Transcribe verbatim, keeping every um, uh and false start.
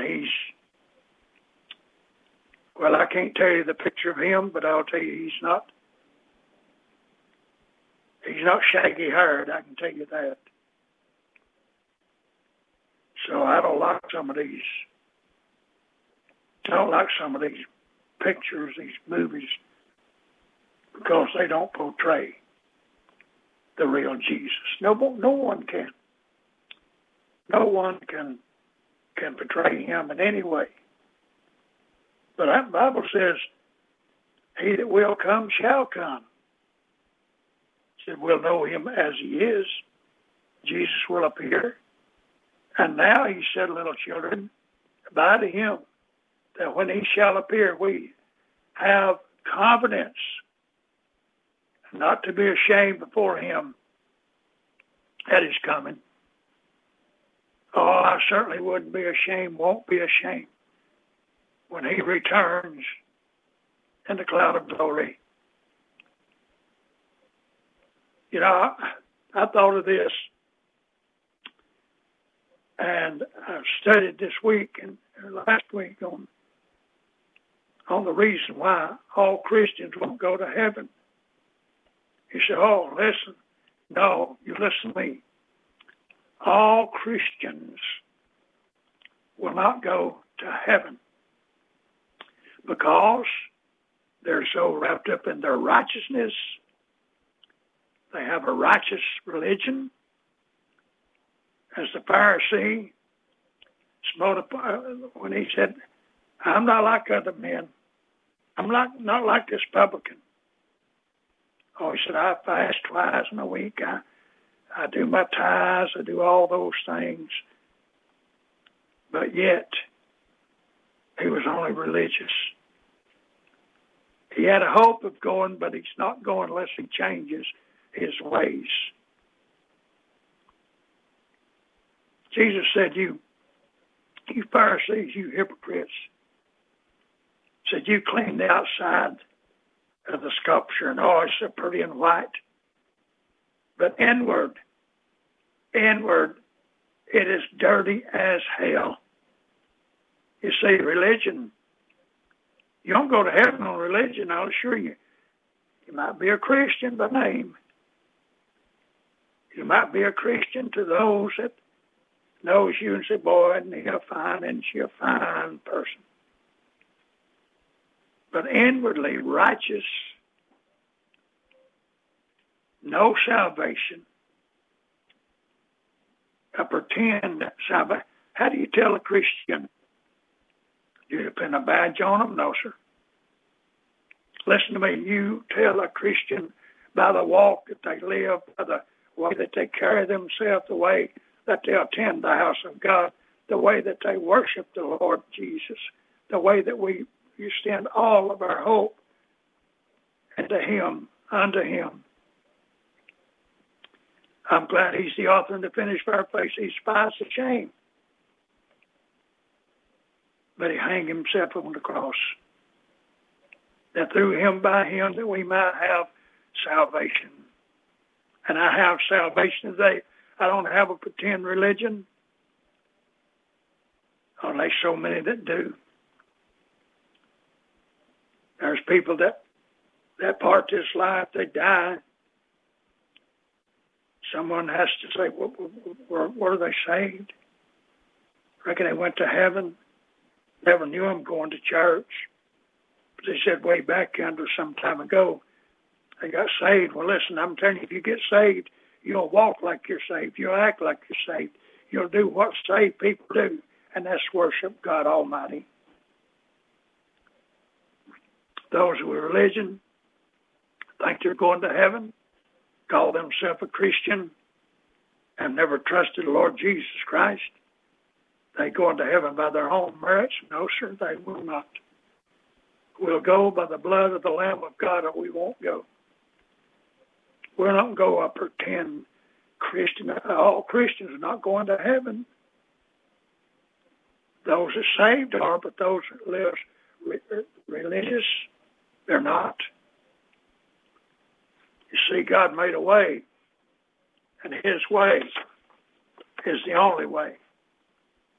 he's, well, I can't tell you the picture of him, but I'll tell you he's not, he's not shaggy haired, I can tell you that. So I don't like some of these, I don't like some of these pictures, these movies, because they don't portray the real Jesus. No, no one can. No one can can portray him in any way. But that Bible says, he that will come shall come. It said, we'll know him as he is. Jesus will appear. And now he said, little children, abide in him, that when he shall appear, we have confidence not to be ashamed before him at his coming. Oh, I certainly wouldn't be ashamed, won't be ashamed when he returns in the cloud of glory. You know, I, I thought of this, and I studied this week and last week on on the reason why all Christians won't go to heaven. He said, oh, listen. No, you listen to me. All Christians will not go to heaven because they're so wrapped up in their righteousness. They have a righteous religion. As the Pharisee smote upon, when he said, I'm not like other men. I'm not, not like this publican. Oh, he said, I fast twice in a week. I, I do my tithes. I do all those things. But yet, he was only religious. He had a hope of going, but he's not going unless he changes his ways. Jesus said, you, you Pharisees, you hypocrites, said you clean the outside of the sculpture, and oh, it's so pretty and white. But inward, inward, it is dirty as hell. You see, religion, you don't go to heaven on religion, I'll assure you. You might be a Christian by name. You might be a Christian to those that knows you and say, boy, isn't he a fine, and she a fine person. But inwardly righteous, no salvation, a pretend salvation. How do you tell a Christian? Do you pin a badge on them? No, sir. Listen to me. You tell a Christian by the walk that they live, by the way that they carry themselves, the way that they attend the house of God, the way that they worship the Lord Jesus, the way that we extend all of our hope into him, unto him. I'm glad he's the author and the finisher of our faith. He spies the shame. But he hanged himself on the cross. That through him, by him, that we might have salvation. And I have salvation today. I don't have a pretend religion. Only so many that do. There's people that, that part of this life, they die. Someone has to say, were, were, were they saved? Reckon they went to heaven. Never knew them going to church. But they said way back under some time ago, they got saved. Well, listen, I'm telling you, if you get saved, you'll walk like you're saved. You'll act like you're saved. You'll do what saved people do, and that's worship God Almighty. Those with religion think they're going to heaven, call themselves a Christian, and never trusted the Lord Jesus Christ. They go into heaven by their own merits. No, sir, they will not. We'll go by the blood of the Lamb of God, or we won't go. We'll not go a pretend Christian. All Christians are not going to heaven. Those that saved are, but those that live re- religious, they're not. You see, God made a way, and his way is the only way.